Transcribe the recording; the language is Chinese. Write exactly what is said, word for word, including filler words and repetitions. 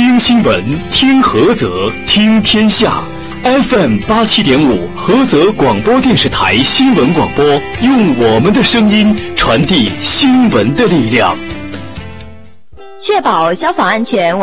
听新闻，听菏泽，听天下。F M 八七点五，菏泽广播电视台新闻广播，用我们的声音传递新闻的力量。 确保消防安全，我